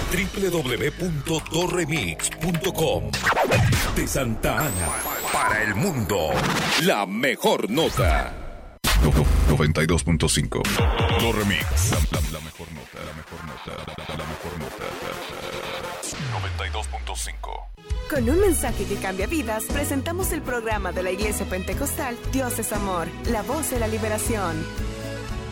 www.torremix.com. De Santa Ana para el mundo, la mejor nota. 92.5. Torremix. La mejor nota. La mejor nota. 92.5. Con un mensaje que cambia vidas, presentamos el programa de la Iglesia Pentecostal Dios es Amor, la voz de la liberación.